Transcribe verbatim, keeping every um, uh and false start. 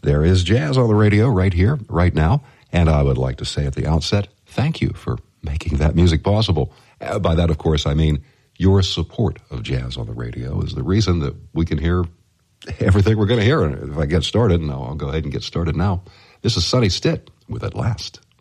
there is jazz on the radio right here, right now. And I would like to say at the outset, thank you for making that music possible. Uh, by that, of course, I mean your support of jazz on the radio is the reason that we can hear everything we're going to hear. And if I get started, no, I'll go ahead and get started now. This is Sonny Stitt with At Last.